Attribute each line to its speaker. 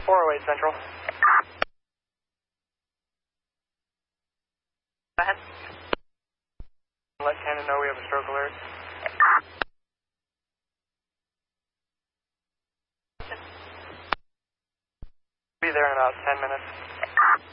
Speaker 1: 408 Central.
Speaker 2: Go ahead.
Speaker 1: Let Cannon know we have a stroke alert. Be there in about 10 minutes.